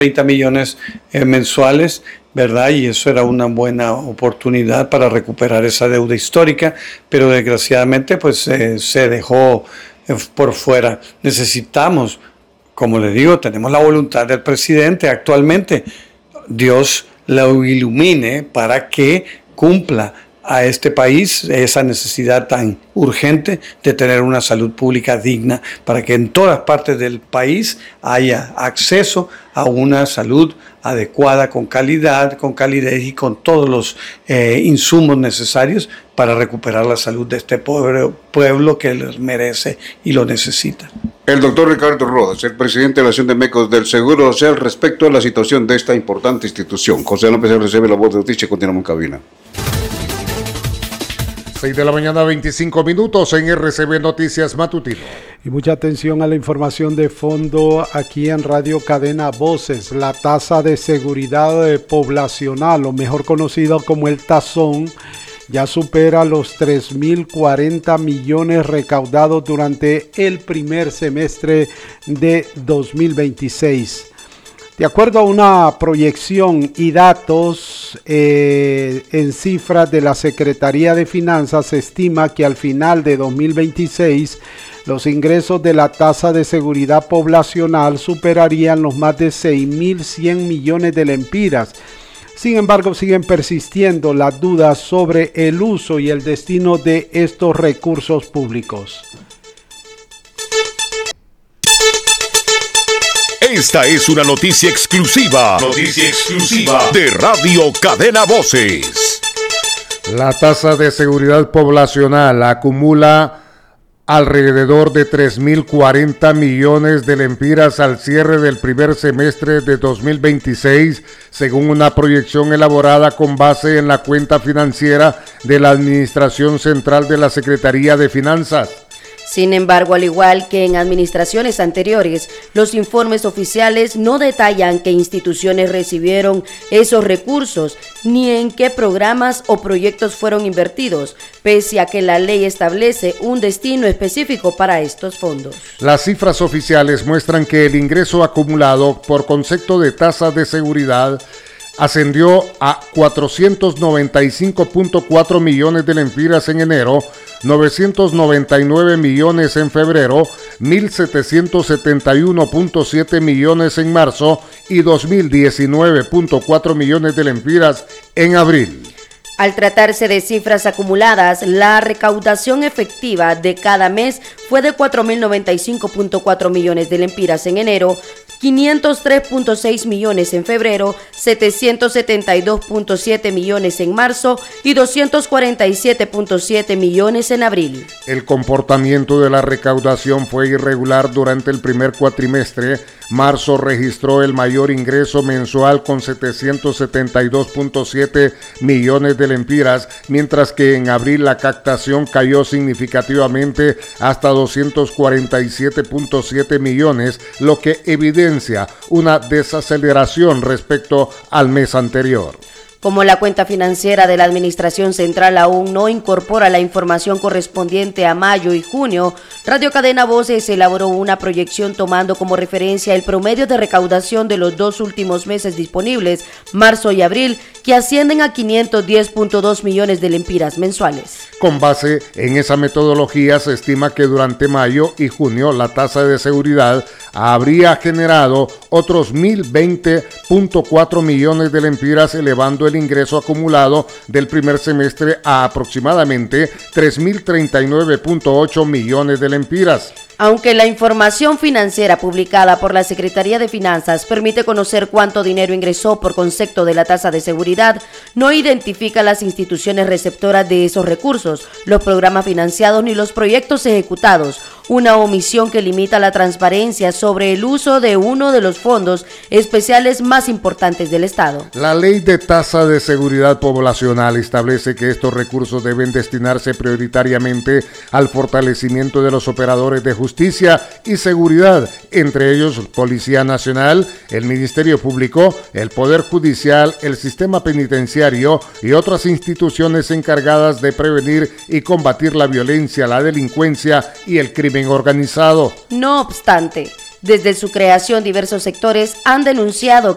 30 millones mensuales, ¿verdad? Y eso era una buena oportunidad para recuperar esa deuda histórica, pero desgraciadamente pues se dejó por fuera. Necesitamos, como le digo, tenemos la voluntad del presidente actualmente. Dios lo ilumine para que cumpla a este país esa necesidad tan urgente de tener una salud pública digna, para que en todas partes del país haya acceso a una salud adecuada, con calidad, con calidez y con todos los insumos necesarios para recuperar la salud de este pueblo que les merece y lo necesita. El doctor Ricardo Rodas, el presidente de la Asociación de Médicos del Seguro Social, respecto a la situación de esta importante institución. José López recibe la voz de noticia y continuamos en cabina. 6 de la mañana, 25 minutos en RCB Noticias Matutino. Y mucha atención a la información de fondo aquí en Radio Cadena Voces. La tasa de seguridad poblacional, o mejor conocido como el tazón, ya supera los 3.040 millones recaudados durante el primer semestre de 2026. De acuerdo a una proyección y datos en cifras de la Secretaría de Finanzas, se estima que al final de 2026 los ingresos de la tasa de seguridad poblacional superarían los más de 6.100 millones de lempiras. Sin embargo, siguen persistiendo las dudas sobre el uso y el destino de estos recursos públicos. Esta es una noticia exclusiva de Radio Cadena Voces. La tasa de seguridad poblacional acumula alrededor de 3.040 millones de lempiras al cierre del primer semestre de 2026, según una proyección elaborada con base en la cuenta financiera de la Administración Central de la Secretaría de Finanzas. Sin embargo, al igual que en administraciones anteriores, los informes oficiales no detallan qué instituciones recibieron esos recursos, ni en qué programas o proyectos fueron invertidos, pese a que la ley establece un destino específico para estos fondos. Las cifras oficiales muestran que el ingreso acumulado por concepto de tasa de seguridad ascendió a 495.4 millones de lempiras en enero, 999 millones en febrero, 1.771.7 millones en marzo y 2.019.4 millones de lempiras en abril. Al tratarse de cifras acumuladas, la recaudación efectiva de cada mes fue de 4.095.4 millones de lempiras en enero, 503.6 millones en febrero, 772.7 millones en marzo y 247.7 millones en abril. El comportamiento de la recaudación fue irregular durante el primer cuatrimestre. Marzo registró el mayor ingreso mensual con 772.7 millones de lempiras, mientras que en abril la captación cayó significativamente hasta 247.7 millones, lo que evidencia una desaceleración respecto al mes anterior. Como la cuenta financiera de la Administración Central aún no incorpora la información correspondiente a mayo y junio, Radio Cadena Voces elaboró una proyección tomando como referencia el promedio de recaudación de los dos últimos meses disponibles, marzo y abril, que ascienden a 510.2 millones de lempiras mensuales. Con base en esa metodología, se estima que durante mayo y junio la tasa de seguridad habría generado otros 1.020.4 millones de lempiras, elevando el ingreso acumulado del primer semestre a aproximadamente 3.039.8 millones de lempiras. Aunque la información financiera publicada por la Secretaría de Finanzas permite conocer cuánto dinero ingresó por concepto de la tasa de seguridad, no identifica las instituciones receptoras de esos recursos, los programas financiados ni los proyectos ejecutados, una omisión que limita la transparencia sobre el uso de uno de los fondos especiales más importantes del Estado. La Ley de Tasa de Seguridad Poblacional establece que estos recursos deben destinarse prioritariamente al fortalecimiento de los operadores de justicia y seguridad, entre ellos Policía Nacional, el Ministerio Público, el Poder Judicial, el Sistema Penitenciario y otras instituciones encargadas de prevenir y combatir la violencia, la delincuencia y el crimen organizado. No obstante, desde su creación diversos sectores han denunciado